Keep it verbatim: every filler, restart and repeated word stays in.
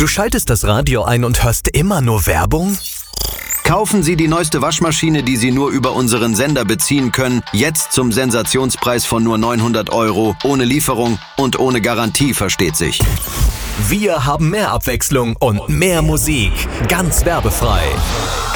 Du schaltest das Radio ein und hörst immer nur Werbung? Kaufen Sie die neueste Waschmaschine, die Sie nur über unseren Sender beziehen können, jetzt zum Sensationspreis von nur neunhundert Euro, ohne Lieferung und ohne Garantie, versteht sich. Wir haben mehr Abwechslung und mehr Musik, ganz werbefrei.